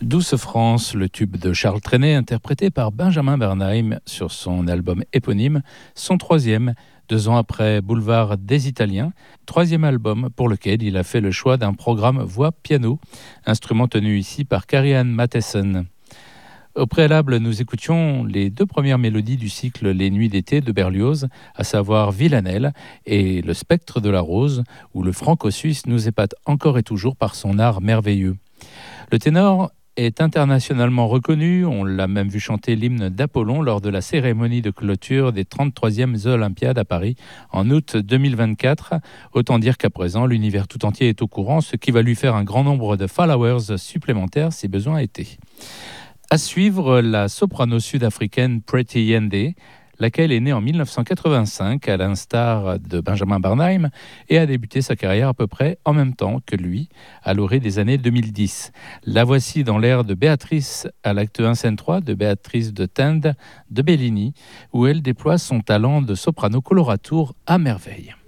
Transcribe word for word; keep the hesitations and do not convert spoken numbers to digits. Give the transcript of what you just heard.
Douce France, le tube de Charles Trenet, interprété par Benjamin Bernheim sur son album éponyme, son troisième, deux ans après Boulevard des Italiens, troisième album pour lequel il a fait le choix d'un programme voix-piano, instrument tenu ici par Carrie-Anne Matheson. Au préalable, nous écoutions les deux premières mélodies du cycle Les Nuits d'été de Berlioz, à savoir Villanelle et Le Spectre de la Rose, où le franco-suisse nous épate encore et toujours par son art merveilleux. Le ténor est internationalement reconnu, on l'a même vu chanter l'hymne d'Apollon lors de la cérémonie de clôture des trente-troisièmes Olympiades à Paris en août deux mille vingt-quatre. Autant dire qu'à présent, l'univers tout entier est au courant, ce qui va lui faire un grand nombre de followers supplémentaires si besoin était. À suivre, la soprano sud-africaine Pretty Yende, laquelle est née en mille neuf cent quatre-vingt-cinq à l'instar de Benjamin Bernheim et a débuté sa carrière à peu près en même temps que lui, à l'orée des années deux mille dix. La voici dans l'air de Béatrice à l'acte un scène trois de Béatrice de Tende de Bellini, où elle déploie son talent de soprano coloratour à merveille.